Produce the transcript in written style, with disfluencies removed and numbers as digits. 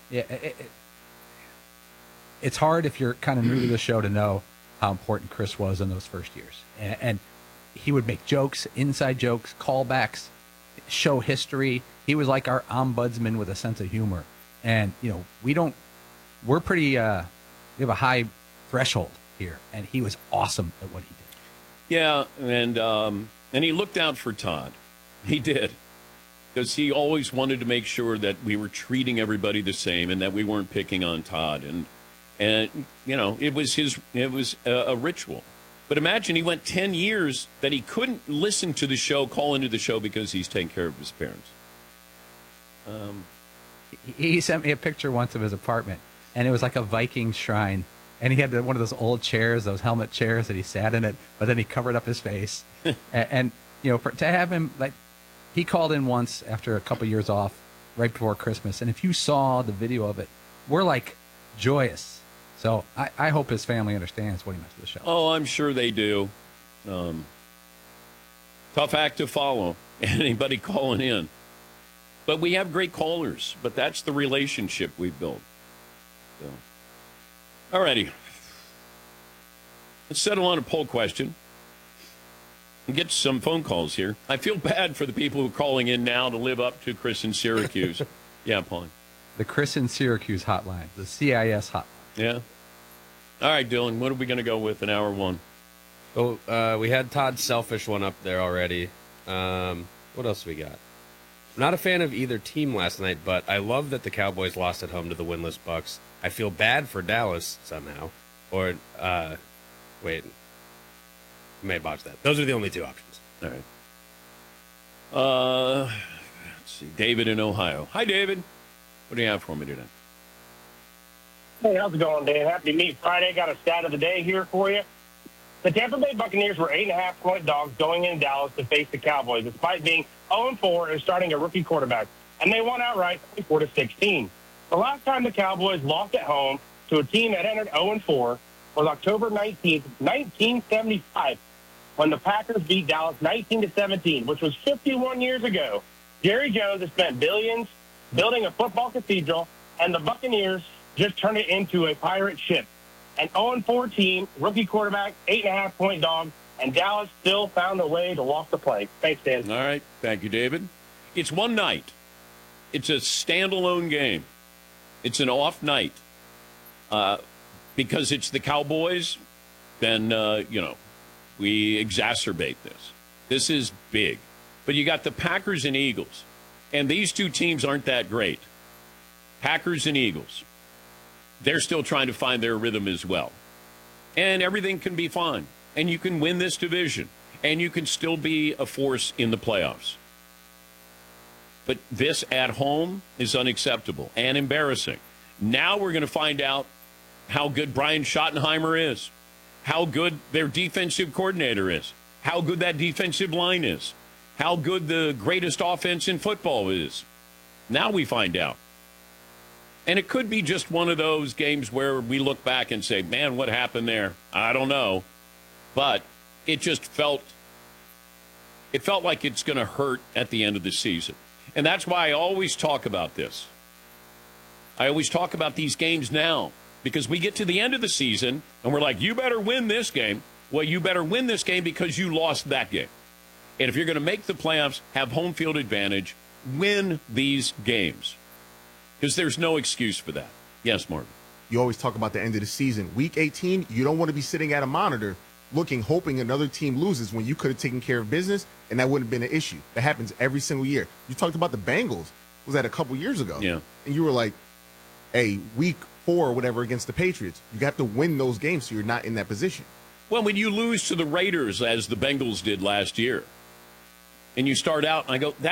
Yeah, it's hard if you're kind of new to the show to know how important Chris was in those first years. And he would make jokes, inside jokes, callbacks, show history. He was like our ombudsman with a sense of humor. And, we're pretty, we have a high threshold here. And he was awesome at what he did. Yeah, and he looked out for Todd. He did. Because he always wanted to make sure that we were treating everybody the same and that we weren't picking on Todd. And it was a ritual. But imagine he went 10 years that he couldn't listen to the show, call into the show because he's taking care of his parents. He sent me a picture once of his apartment, and it was like a Viking shrine. And he had one of those old chairs, those helmet chairs that he sat in it, but then he covered up his face. and to have him, like, he called in once after a couple years off, right before Christmas. And if you saw the video of it, we're like joyous. So I hope his family understands what he meant to the show. Oh, I'm sure they do. Tough act to follow. Anybody calling in. But we have great callers. But that's the relationship we've built. So. All righty. Let's settle on a poll question and get some phone calls here. I feel bad for the people who are calling in now to live up to Chris in Syracuse. Yeah, Paul. The Chris in Syracuse hotline, the CIS hotline. Yeah. All right, Dylan, what are we going to go with in hour one? Oh, we had Todd's selfish one up there already. What else we got? I'm not a fan of either team last night, but I love that the Cowboys lost at home to the winless Bucs. I feel bad for Dallas somehow. Or, wait. I may have botched that. Those are the only two options. All right. Let's see. David in Ohio. Hi, David. What do you have for me today? Hey, how's it going, Dan? Happy to meet Friday. Got a stat of the day here for you. The Tampa Bay Buccaneers were 8.5-point dogs going in Dallas to face the Cowboys, despite being 0-4 and starting a rookie quarterback. And they won outright 24-16. The last time the Cowboys lost at home to a team that entered 0-4 was October 19th, 1975, when the Packers beat Dallas 19-17, which was 51 years ago. Jerry Jones has spent billions building a football cathedral, and the Buccaneers just turned it into a pirate ship. An 0-4 team, rookie quarterback, 8.5-point dog, and Dallas still found a way to walk the plank. Thanks, Dan. All right. Thank you, David. It's one night. It's a standalone game. It's an off night. Because it's the Cowboys, then, we exacerbate this. This is big. But you got the Packers and Eagles. And these two teams aren't that great. Packers and Eagles. They're still trying to find their rhythm as well. And everything can be fine. And you can win this division. And you can still be a force in the playoffs. But this at home is unacceptable and embarrassing. Now we're going to find out how good Brian Schottenheimer is, how good their defensive coordinator is, how good that defensive line is, how good the greatest offense in football is. Now we find out. And it could be just one of those games where we look back and say, man, what happened there? I don't know. But it just felt like it's going to hurt at the end of the season. And that's why I always talk about this. I always talk about these games now because we get to the end of the season and we're like, you better win this game. Well, you better win this game because you lost that game. And if you're going to make the playoffs, have home field advantage, win these games. Because there's no excuse for that. Yes, Martin. You always talk about the end of the season. Week 18, you don't want to be sitting at a monitor looking, hoping another team loses when you could have taken care of business, and that wouldn't have been an issue. That happens every single year. You talked about the Bengals. Was that a couple years ago? Yeah. And you were like, hey, week 4 or whatever against the Patriots, you got to win those games so you're not in that position. Well, when you lose to the Raiders, as the Bengals did last year, and you start out, and I go,